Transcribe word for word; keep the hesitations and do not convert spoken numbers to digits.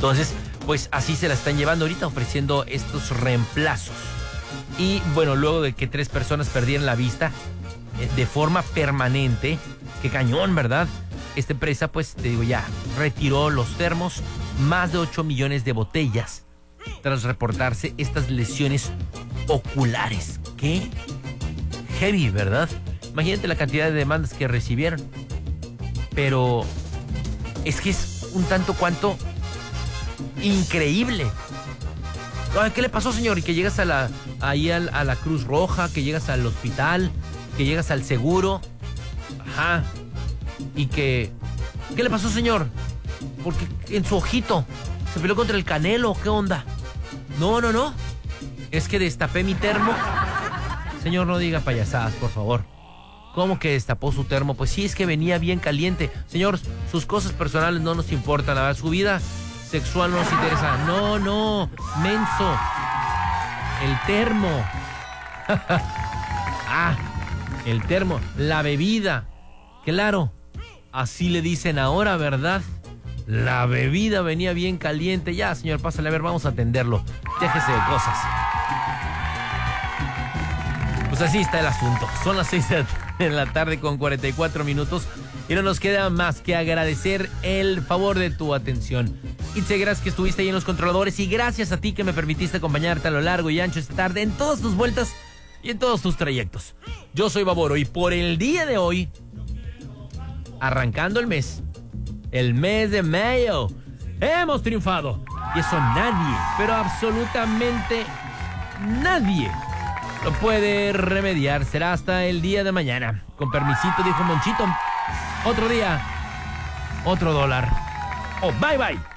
Entonces, pues así se la están llevando ahorita, ofreciendo estos reemplazos. Y bueno, luego de que tres personas perdieran la vista eh, de forma permanente, qué cañón, ¿verdad? Esta empresa, pues, te digo ya, retiró los termos, más de ocho millones de botellas, tras reportarse estas lesiones oculares. Qué heavy, ¿verdad? Imagínate la cantidad de demandas que recibieron. Pero es que es un tanto cuanto increíble. ¿Qué le pasó, señor? Y que llegas a la, ahí a, a la Cruz Roja, que llegas al hospital, que llegas al seguro. Ajá. Y que... ¿Qué le pasó, señor? Porque en su ojito se peleó contra el Canelo. ¿Qué onda? No, no, no. Es que destapé mi termo. Señor, no diga payasadas, por favor. ¿Cómo que destapó su termo? Pues sí, es que venía bien caliente. Señor, sus cosas personales no nos importan. A ver, su vida sexual no nos interesa. No, no, menso. El termo. Ah, el termo. La bebida. Claro. Así le dicen ahora, ¿verdad? La bebida venía bien caliente. Ya, señor, pásale a ver, vamos a atenderlo. Déjese de cosas. Pues así está el asunto. Son las seis de la tarde con cuarenta y cuatro minutos y no nos queda más que agradecer el favor de tu atención. Itze, gracias que estuviste ahí en los controladores y gracias a ti que me permitiste acompañarte a lo largo y ancho esta tarde en todas tus vueltas y en todos tus trayectos. Yo soy Baboro y por el día de hoy, arrancando el mes, el mes de mayo, hemos triunfado. Y eso nadie, pero absolutamente nadie lo puede remediar. Será hasta el día de mañana. Con permisito, dijo Monchito. Otro día, otro dólar. Oh, bye bye.